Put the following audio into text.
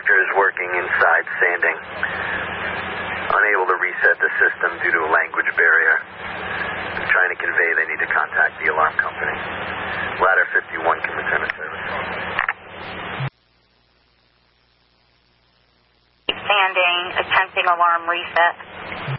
Workers working inside sanding. Unable to reset the system due to a language barrier. I'm trying to convey they need to contact the alarm company. Ladder 51 can return to service. Sanding, attempting alarm reset.